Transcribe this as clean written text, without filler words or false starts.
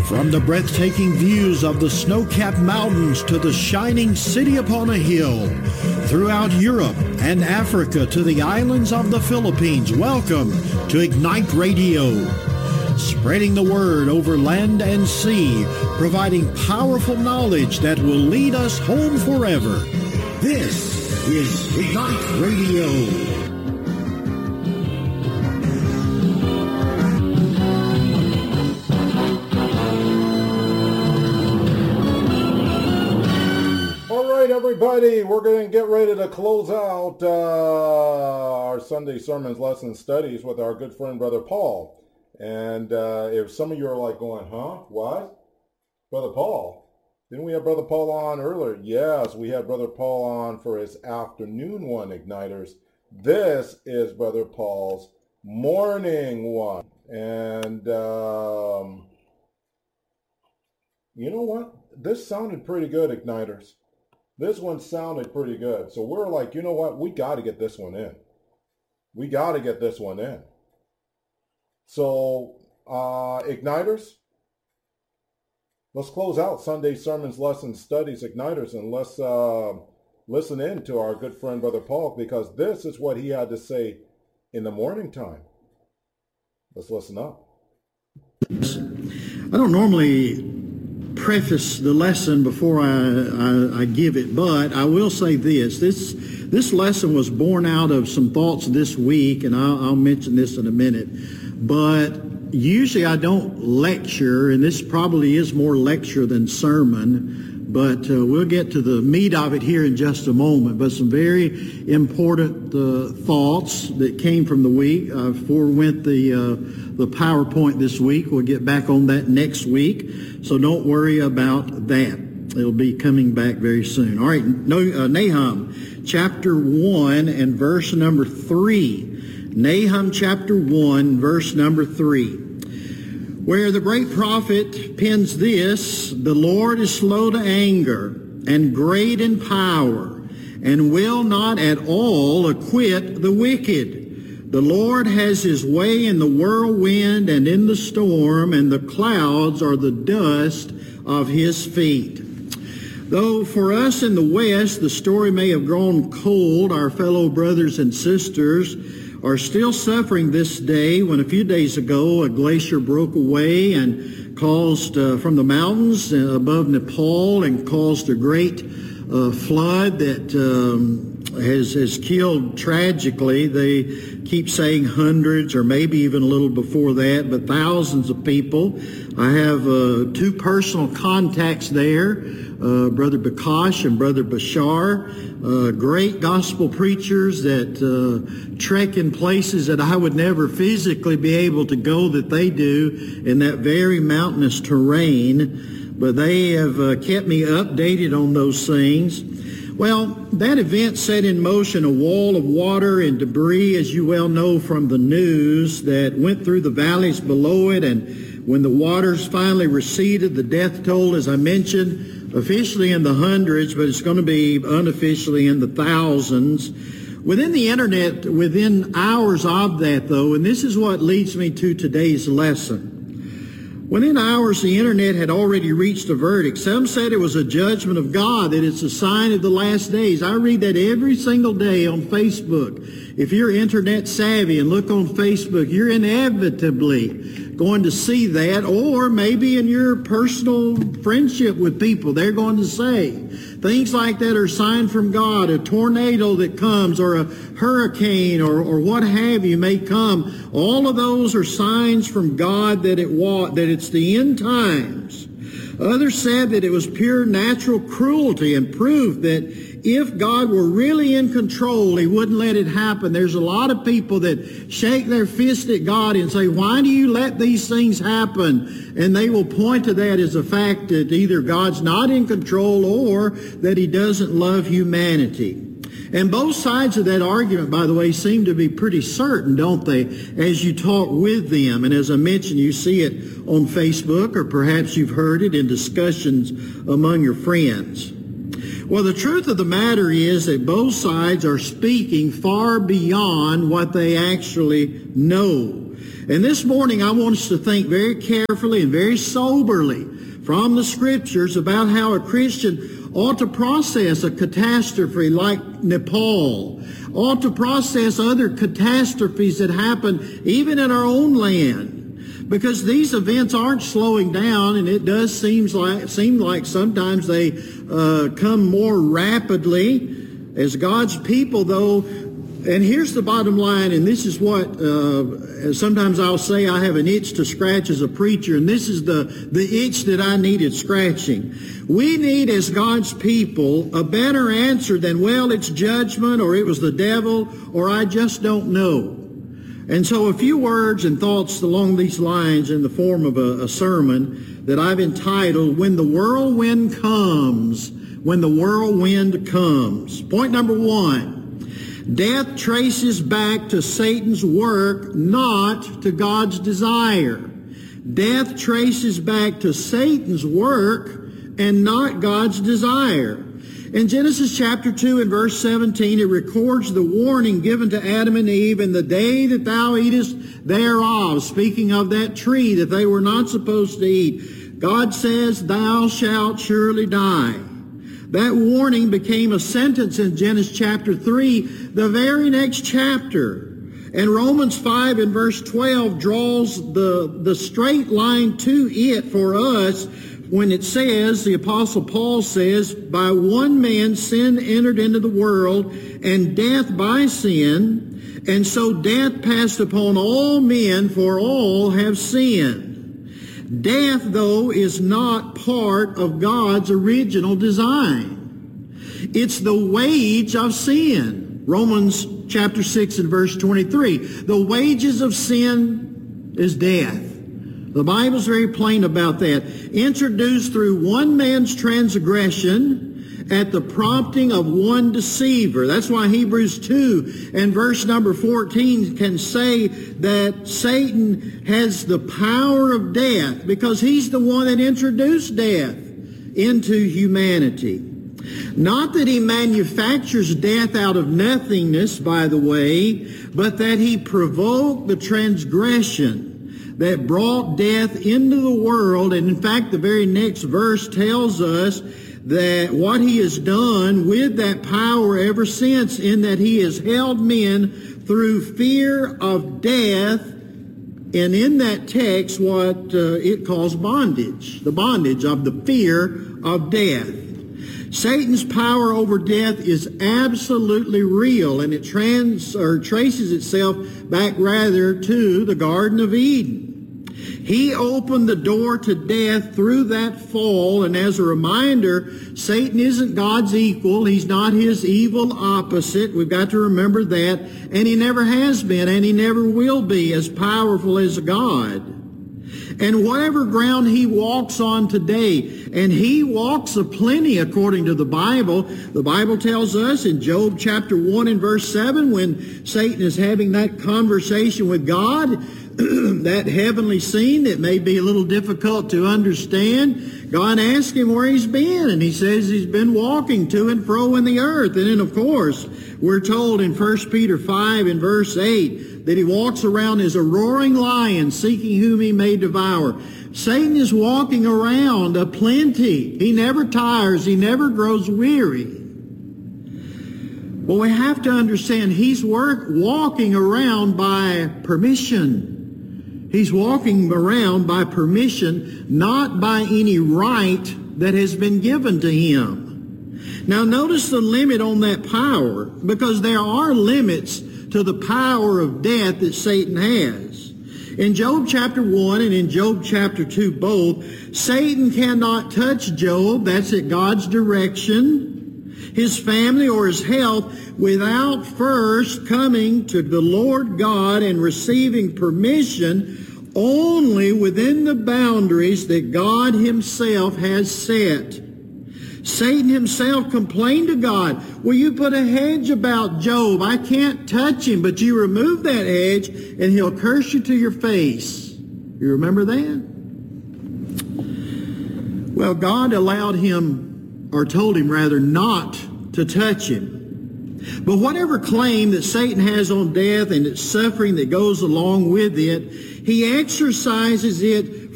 From the breathtaking views of the snow-capped mountains to the shining city upon a hill, throughout Europe and Africa to the islands of the Philippines, welcome to Ignite Radio. Spreading the word over land and sea, providing powerful knowledge that will lead us home forever. This is Ignite Radio. Everybody, we're going to get ready to close out our Sunday sermons, lesson studies with our good friend, Brother Paul. And if some of you are like going, huh? What? Brother Paul? Didn't we have Brother Paul on earlier? Yes, we had Brother Paul on for his afternoon one, Igniters. This is Brother Paul's morning one. And you know what? This sounded pretty good, Igniters. This one sounded pretty good. So we're like, you know what? We got to get this one in. We got to get this one in. So, Igniters, let's close out Sunday sermons, lessons, studies, Igniters, and let's listen in to our good friend, Brother Paul, because this is what he had to say in the morning time. Let's listen up. I don't normally preface the lesson before I give it, but I will say this lesson was born out of some thoughts this week, and I'll mention this in a minute. But usually I don't lecture, and this probably is more lecture than sermon, but we'll get to the meat of it here in just a moment. But some very important thoughts that came from the week. I forewent the PowerPoint this week. We'll get back on that next week. So don't worry about that. It'll be coming back very soon. All right, Nahum chapter 1 and verse number 3. Nahum chapter 1, verse number 3. Where the great prophet pens this, the Lord is slow to anger and great in power, and will not at all acquit the wicked. The Lord has his way in the whirlwind and in the storm, and the clouds are the dust of his feet. Though for us in the West the story may have grown cold, our fellow brothers and sisters are still suffering this day when a few days ago a glacier broke away and caused from the mountains above Nepal and caused a great flood that has killed tragically. They keep saying hundreds or maybe even a little before that, but thousands of people. I have two personal contacts there, Brother Bakash and Brother Bashar, great gospel preachers that trek in places that I would never physically be able to go that they do in that very mountainous terrain, but they have kept me updated on those things. Well, that event set in motion a wall of water and debris, as you well know from the news, that went through the valleys below it. And when the waters finally receded, the death toll, as I mentioned, officially in the hundreds, but it's going to be unofficially in the thousands. Within the internet, within hours of that, though, and this is what leads me to today's lesson. Within hours, the internet had already reached a verdict. Some said it was a judgment of God, that it's a sign of the last days. I read that every single day on Facebook. If you're internet savvy and look on Facebook, you're inevitably going to see that, or maybe in your personal friendship with people, they're going to say things like that are a sign from God, a tornado that comes, or a hurricane, or what have you may come. All of those are signs from God that it's the end times. Others said that it was pure natural cruelty and proof that if God were really in control, he wouldn't let it happen. There's a lot of people that shake their fist at God and say, why do you let these things happen? And they will point to that as a fact that either God's not in control or that he doesn't love humanity. And both sides of that argument, by the way, seem to be pretty certain, don't they, as you talk with them. And as I mentioned, you see it on Facebook, or perhaps you've heard it in discussions among your friends. Well, the truth of the matter is that both sides are speaking far beyond what they actually know. And this morning I want us to think very carefully and very soberly from the Scriptures about how a Christian ought to process a catastrophe like Nepal, ought to process other catastrophes that happen even in our own land. Because these events aren't slowing down, and it does seem like sometimes they come more rapidly. As God's people, though, and here's the bottom line, and this is what sometimes I'll say I have an itch to scratch as a preacher, and this is the itch that I needed scratching. We need, as God's people, a better answer than, well, it's judgment, or it was the devil, or I just don't know. And so a few words and thoughts along these lines in the form of a sermon that I've entitled, When the Whirlwind Comes. When the whirlwind comes. Point number one, death traces back to Satan's work, not to God's desire. Death traces back to Satan's work and not God's desire. In Genesis chapter 2 and verse 17, it records the warning given to Adam and Eve in the day that thou eatest thereof, speaking of that tree that they were not supposed to eat. God says, thou shalt surely die. That warning became a sentence in Genesis chapter 3, the very next chapter. And Romans 5 and verse 12 draws the straight line to it for us when it says, the Apostle Paul says, by one man sin entered into the world, and death by sin, and so death passed upon all men, for all have sinned. Death, though, is not part of God's original design. It's the wage of sin. Romans chapter 6 and verse 23. The wages of sin is death. The Bible's very plain about that. Introduced through one man's transgression at the prompting of one deceiver. That's why Hebrews 2 and verse number 14 can say that Satan has the power of death because he's the one that introduced death into humanity. Not that he manufactures death out of nothingness, by the way, but that he provoked the transgression that brought death into the world. And in fact, the very next verse tells us that what he has done with that power ever since, in that he has held men through fear of death, and in that text what it calls bondage, the bondage of the fear of death. Satan's power over death is absolutely real, and it traces itself back rather to the Garden of Eden. He opened the door to death through that fall, and as a reminder, Satan isn't God's equal. He's not his evil opposite. We've got to remember that, and he never has been, and he never will be as powerful as God. And whatever ground he walks on today, and he walks aplenty according to the Bible tells us in Job chapter 1 and verse 7, when Satan is having that conversation with God, that heavenly scene that may be a little difficult to understand, God asks him where he's been, and he says he's been walking to and fro in the earth. And then, of course, we're told in 1 Peter 5 and verse 8 that he walks around as a roaring lion, seeking whom he may devour. Satan is walking around aplenty. He never tires. He never grows weary. Well, we have to understand he's walking around by permission. He's walking around by permission, not by any right that has been given to him. Now notice the limit on that power, because there are limits to the power of death that Satan has. In Job chapter 1 and in Job chapter 2 both, Satan cannot touch Job, that's at God's direction, his family or his health, without first coming to the Lord God and receiving permission only within the boundaries that God himself has set. Satan himself complained to God, will you put a hedge about Job? I can't touch him, but you remove that hedge and he'll curse you to your face. You remember that? Well, God allowed him, or told him rather, not to touch him. But whatever claim that Satan has on death and its suffering that goes along with it, He exercises it